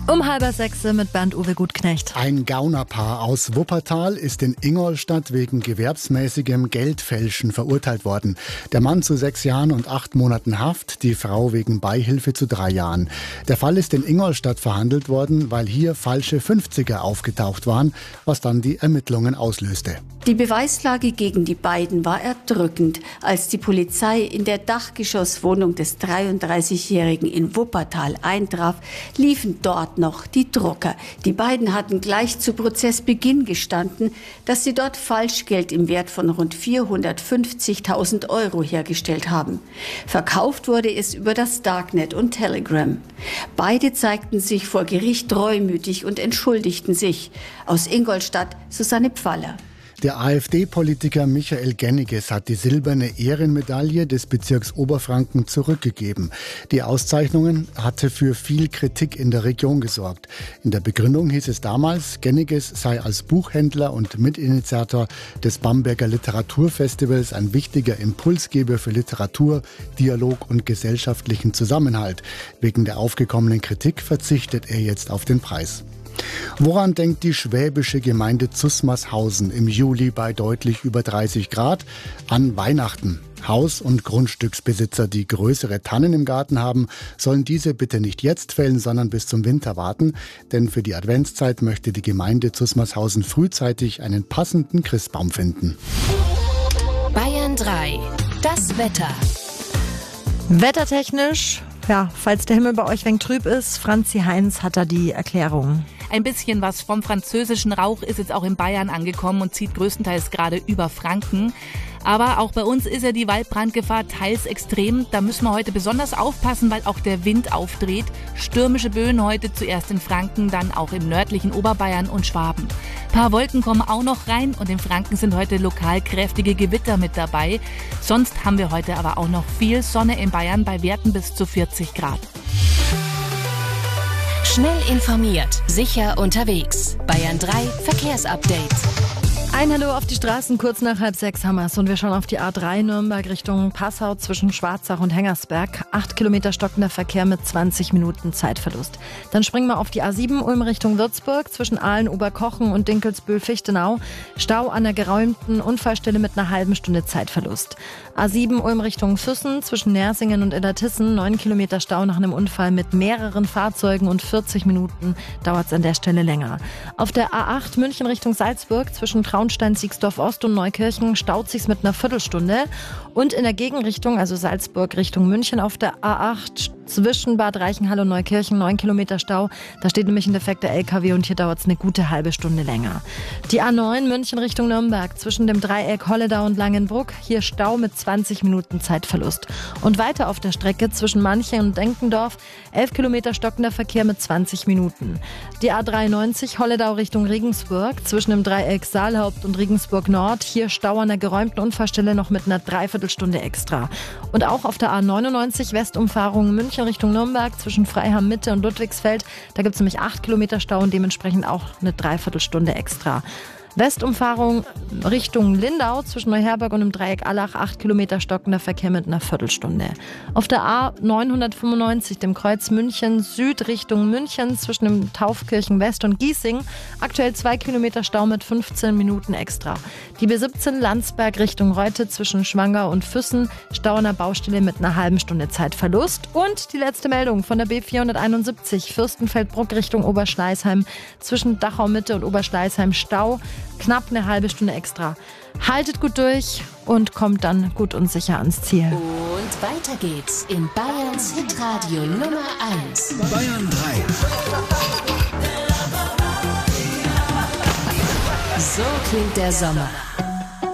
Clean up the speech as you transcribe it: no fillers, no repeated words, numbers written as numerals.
Um 5:30 mit Bernd Uwe Gutknecht. Ein Gaunerpaar aus Wuppertal ist in Ingolstadt wegen gewerbsmäßigem Geldfälschen verurteilt worden. Der Mann zu 6 Jahren und 8 Monaten Haft, die Frau wegen Beihilfe zu 3 Jahren. Der Fall ist in Ingolstadt verhandelt worden, weil hier falsche 50er aufgetaucht waren, was dann die Ermittlungen auslöste. Die Beweislage gegen die beiden war erdrückend. Als die Polizei in der Dachgeschosswohnung des 33-Jährigen in Wuppertal eintraf, liefen dort noch die Drucker. Die beiden hatten gleich zu Prozessbeginn gestanden, dass sie dort Falschgeld im Wert von rund 450.000 € hergestellt haben. Verkauft wurde es über das Darknet und Telegram. Beide zeigten sich vor Gericht reumütig und entschuldigten sich. Aus Ingolstadt, Susanne Pfaller. Der AfD-Politiker Michael Genniges hat die silberne Ehrenmedaille des Bezirks Oberfranken zurückgegeben. Die Auszeichnungen hatte für viel Kritik in der Region gesorgt. In der Begründung hieß es damals, Genniges sei als Buchhändler und Mitinitiator des Bamberger Literaturfestivals ein wichtiger Impulsgeber für Literatur, Dialog und gesellschaftlichen Zusammenhalt. Wegen der aufgekommenen Kritik verzichtet er jetzt auf den Preis. Woran denkt die schwäbische Gemeinde Zusmarshausen im Juli bei deutlich über 30 Grad? An Weihnachten. Haus- und Grundstücksbesitzer, die größere Tannen im Garten haben, sollen diese bitte nicht jetzt fällen, sondern bis zum Winter warten. Denn für die Adventszeit möchte die Gemeinde Zusmarshausen frühzeitig einen passenden Christbaum finden. Bayern 3. Das Wetter. Wettertechnisch, falls der Himmel bei euch wenig trüb ist, Franzi Heinz hat da die Erklärung. Ein bisschen was vom französischen Rauch ist jetzt auch in Bayern angekommen und zieht größtenteils gerade über Franken. Aber auch bei uns ist ja die Waldbrandgefahr teils extrem. Da müssen wir heute besonders aufpassen, weil auch der Wind aufdreht. Stürmische Böen heute zuerst in Franken, dann auch im nördlichen Oberbayern und Schwaben. Ein paar Wolken kommen auch noch rein und in Franken sind heute lokal kräftige Gewitter mit dabei. Sonst haben wir heute aber auch noch viel Sonne in Bayern bei Werten bis zu 40 Grad. Schnell informiert, sicher unterwegs. Bayern 3 Verkehrsupdate. Ein Hallo auf die Straßen, kurz nach 5:30 haben wir's und wir schauen auf die A3 Nürnberg Richtung Passau zwischen Schwarzach und Hengersberg. 8 Kilometer stockender Verkehr mit 20 Minuten Zeitverlust. Dann springen wir auf die A7 Ulm Richtung Würzburg zwischen Aalen, Oberkochen und Dinkelsbühl-Fichtenau. Stau an der geräumten Unfallstelle mit einer halben Stunde Zeitverlust. A7 Ulm Richtung Füssen zwischen Nersingen und Illertissen. 9 Kilometer Stau nach einem Unfall mit mehreren Fahrzeugen und 40 Minuten dauert's an der Stelle länger. Auf der A8 München Richtung Salzburg zwischen Traunstein, Siegsdorf Ost und Neukirchen staut sich's mit einer Viertelstunde. Und in der Gegenrichtung, also Salzburg Richtung München auf der A8 zwischen Bad Reichenhall und Neukirchen 9 Kilometer Stau. Da steht nämlich ein defekter LKW und hier dauert es eine gute halbe Stunde länger. Die A9 München Richtung Nürnberg zwischen dem Dreieck Holledau und Langenbruck. Hier Stau mit 20 Minuten Zeitverlust. Und weiter auf der Strecke zwischen Manching und Denkendorf 11 Kilometer stockender Verkehr mit 20 Minuten. Die A93 Holledau Richtung Regensburg zwischen dem Dreieck Saalhaupt und Regensburg Nord. Hier Stau an der geräumten Unfallstelle noch mit einer Dreiviertelstunde extra. Und auch auf der A99 Westumfahrung München Richtung Nürnberg zwischen Freiham Mitte und Ludwigsfeld. Da gibt es nämlich 8 Kilometer Stau und dementsprechend auch eine Dreiviertelstunde extra. Westumfahrung Richtung Lindau zwischen Neuherberg und dem Dreieck Allach 8 Kilometer stockender Verkehr mit einer Viertelstunde. Auf der A995, dem Kreuz München Süd Richtung München zwischen dem Taufkirchen West und Giesing aktuell 2 Kilometer Stau mit 15 Minuten extra. Die B17 Landsberg Richtung Reute zwischen Schwangau und Füssen Stau an der Baustelle mit einer halben Stunde Zeitverlust. Und die letzte Meldung von der B471 Fürstenfeldbruck Richtung Oberschleißheim zwischen Dachau Mitte und Oberschleißheim Stau. Knapp eine halbe Stunde extra. Haltet gut durch und kommt dann gut und sicher ans Ziel. Und weiter geht's in Bayerns Hitradio Nummer 1. Bayern 3. So klingt der Sommer.